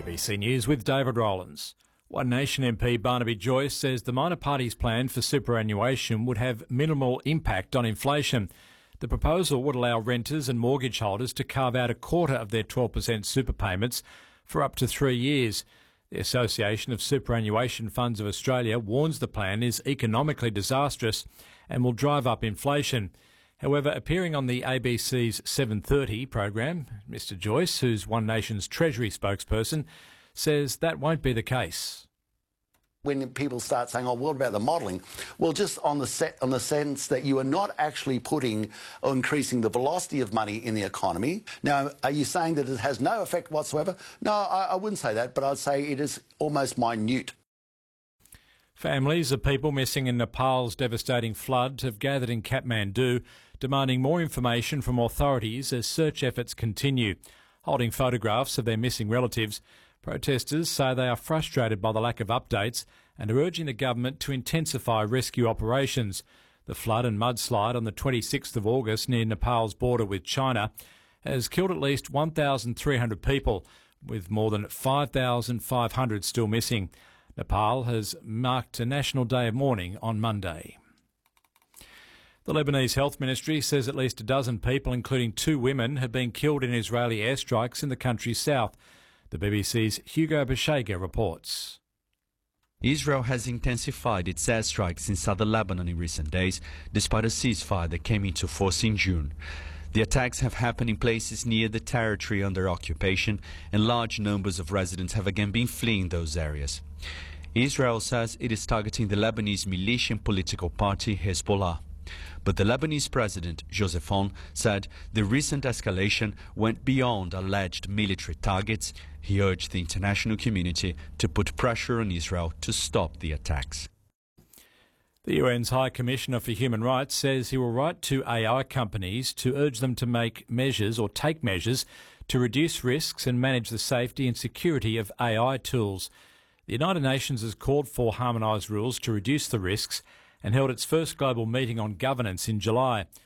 ABC News with David Rowlands. One Nation MP Barnaby Joyce says the minor party's plan for superannuation would have minimal impact on inflation. The proposal would allow renters and mortgage holders to carve out a quarter of their 12% super payments for up to 3 years. The Association of Superannuation Funds of Australia warns the plan is economically disastrous and will drive up inflation. However, appearing on the ABC's 7:30 program, Mr Joyce, who's One Nation's Treasury spokesperson, says that won't be the case. When people start saying, oh, what about the modelling? Well, just on the sense that you are not actually putting or increasing the velocity of money in the economy. Now, are you saying that it has no effect whatsoever? No, I wouldn't say that, but I'd say it is almost minute. Families of people missing in Nepal's devastating flood have gathered in Kathmandu, demanding more information from authorities as search efforts continue. Holding photographs of their missing relatives, protesters say they are frustrated by the lack of updates and are urging the government to intensify rescue operations. The flood and mudslide on the 26th of August near Nepal's border with China has killed at least 1,300 people, with more than 5,500 still missing. Nepal has marked a National Day of Mourning on Monday. The Lebanese Health Ministry says at least a dozen people, including 2 women, have been killed in Israeli airstrikes in the country's south. The BBC's Hugo Bashega reports. Israel has intensified its airstrikes in southern Lebanon in recent days, despite a ceasefire that came into force in June. The attacks have happened in places near the territory under occupation, and large numbers of residents have again been fleeing those areas. Israel says it is targeting the Lebanese militia and political party Hezbollah. But the Lebanese president, Joseph Aoun, said the recent escalation went beyond alleged military targets. He urged the international community to put pressure on Israel to stop the attacks. The UN's High Commissioner for Human Rights says he will write to AI companies to urge them to take measures to reduce risks and manage the safety and security of AI tools. The United Nations has called for harmonised rules to reduce the risks and held its first global meeting on governance in July.